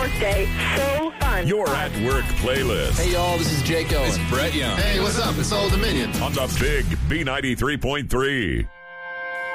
workday so fun. Your At Work playlist. Hey, y'all, this is Jake Owen. It's Brett Young. Hey, what's up? It's Old Dominion. On the big B93.3.